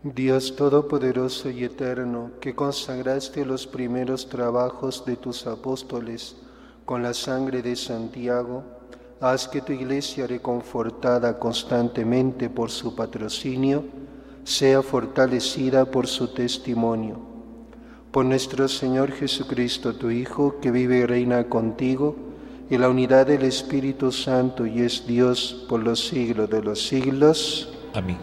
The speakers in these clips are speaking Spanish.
Dios Todopoderoso y Eterno, que consagraste los primeros trabajos de tus apóstoles con la sangre de Santiago, haz que tu Iglesia, reconfortada constantemente por su patrocinio, sea fortalecida por su testimonio. Por nuestro Señor Jesucristo, tu Hijo, que vive y reina contigo, en la unidad del Espíritu Santo y es Dios por los siglos de los siglos. Amén.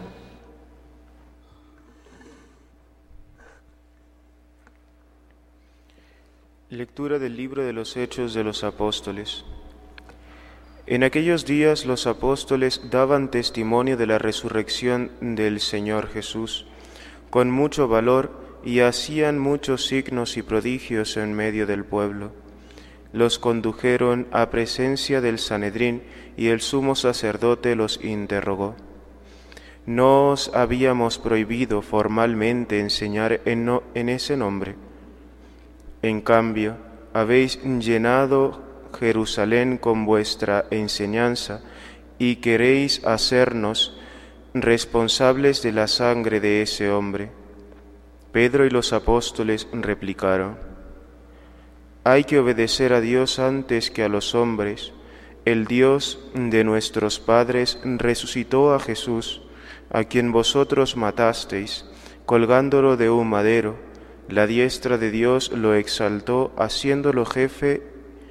Lectura del libro de los Hechos de los Apóstoles. En aquellos días los apóstoles daban testimonio de la resurrección del Señor Jesús, con mucho valor, y hacían muchos signos y prodigios en medio del pueblo. Los condujeron a presencia del Sanedrín, y el sumo sacerdote los interrogó. ¿No os habíamos prohibido formalmente enseñar en ese nombre? En cambio, habéis llenado Jerusalén con vuestra enseñanza y queréis hacernos responsables de la sangre de ese hombre. Pedro y los apóstoles replicaron: hay que obedecer a Dios antes que a los hombres. El Dios de nuestros padres resucitó a Jesús, a quien vosotros matasteis, colgándolo de un madero. La diestra de Dios lo exaltó, haciéndolo jefe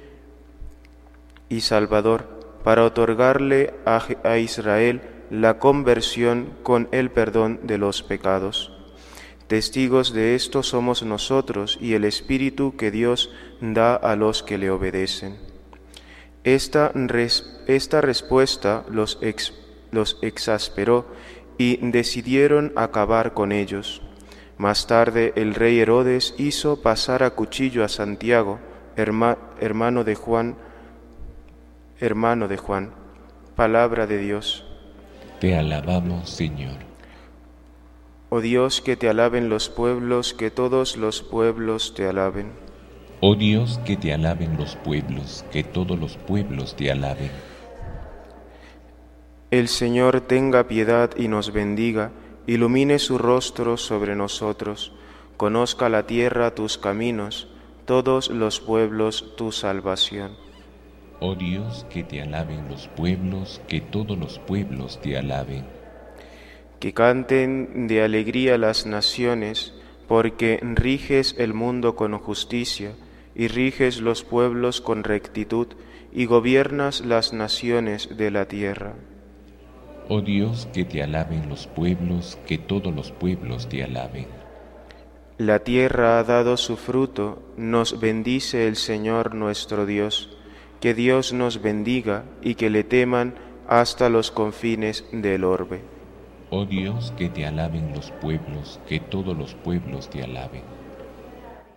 y salvador, para otorgarle a Israel la conversión con el perdón de los pecados. Testigos de esto somos nosotros y el Espíritu que Dios da a los que le obedecen. Esta respuesta los exasperó y decidieron acabar con ellos. Más tarde el rey Herodes hizo pasar a cuchillo a Santiago, hermano de Juan. Palabra de Dios. Te alabamos, Señor. Oh Dios, que te alaben los pueblos, que todos los pueblos te alaben. Oh Dios, que te alaben los pueblos, que todos los pueblos te alaben. El Señor tenga piedad y nos bendiga, ilumine su rostro sobre nosotros, conozca la tierra tus caminos, todos los pueblos tu salvación. Oh Dios, que te alaben los pueblos, que todos los pueblos te alaben. Que canten de alegría las naciones, porque riges el mundo con justicia, y riges los pueblos con rectitud, y gobiernas las naciones de la tierra. Oh Dios, que te alaben los pueblos, que todos los pueblos te alaben. La tierra ha dado su fruto, nos bendice el Señor nuestro Dios. Que Dios nos bendiga y que le teman hasta los confines del orbe. Oh Dios, que te alaben los pueblos, que todos los pueblos te alaben.